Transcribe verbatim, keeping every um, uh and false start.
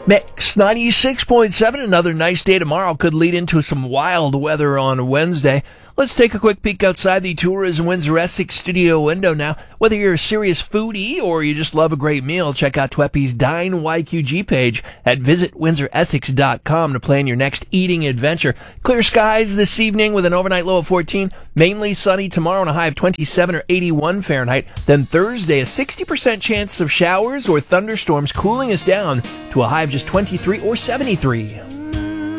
Mix ninety-six point seven. Another nice day tomorrow. Could lead into some wild weather on Wednesday. Let's take a quick peek outside the Tourism Windsor Essex studio window now. Whether you're a serious foodie or you just love a great meal, check out Tweppy's Dine Y Q G page at visit windsor essex dot com to plan your next eating adventure. Clear skies this evening with an overnight low of fourteen. Mainly sunny tomorrow and a high of twenty-seven or eighty-one Fahrenheit. Then Thursday, a sixty percent chance of showers or thunderstorms, cooling us down to a high of just twenty-three or seventy-three.